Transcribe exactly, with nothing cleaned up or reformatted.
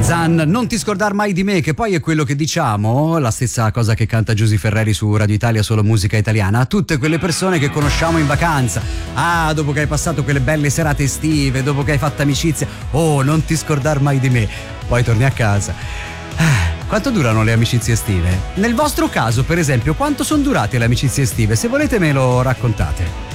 Zan, non ti scordar mai di me, che poi è quello che diciamo, la stessa cosa che canta Giusy Ferreri su Radio Italia, solo musica italiana, a tutte quelle persone che conosciamo in vacanza. Ah, dopo che hai passato quelle belle serate estive, dopo che hai fatto amicizia, oh, non ti scordar mai di me. Poi torni a casa. Ah, quanto durano le amicizie estive? Nel vostro caso, per esempio, quanto sono durate le amicizie estive? Se volete me lo raccontate.